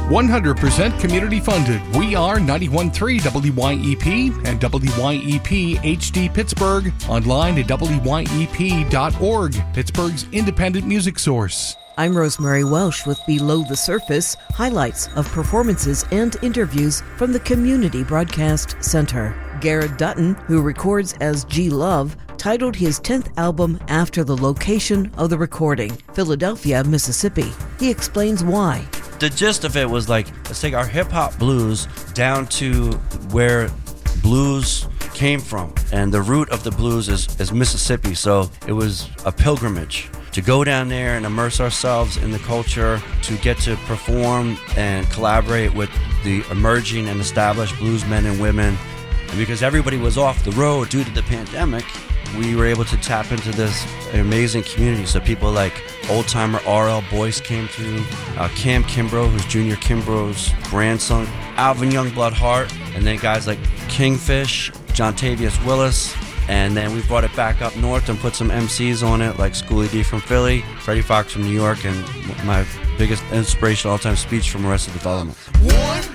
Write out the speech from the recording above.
100% community funded. We are 91.3 WYEP and WYEP HD Pittsburgh. Online at WYEP.org, Pittsburgh's independent music source. I'm Rosemary Welsh with Below the Surface, highlights of performances and interviews from the Community Broadcast Center. Garrett Dutton, who records as G Love, titled his 10th album after the location of the recording, Philadelphia, Mississippi. He explains why. The gist of it was like, let's take our hip-hop blues down to where blues came from. And the root of the blues is Mississippi, so it was a pilgrimage to go down there and immerse ourselves in the culture, to get to perform and collaborate with the emerging and established bluesmen and women. And because everybody was off the road due to the pandemic, we were able to tap into this amazing community. So people like old-timer R.L. Boyce came through, Cam Kimbrough, who's Junior Kimbrough's grandson, Alvin Youngblood Hart, and then guys like Kingfish, John Tavius Willis. And then we brought it back up north and put some MCs on it, like Schoolie D from Philly, Freddie Fox from New York, and my biggest inspirational all-time speech from Arrested Development.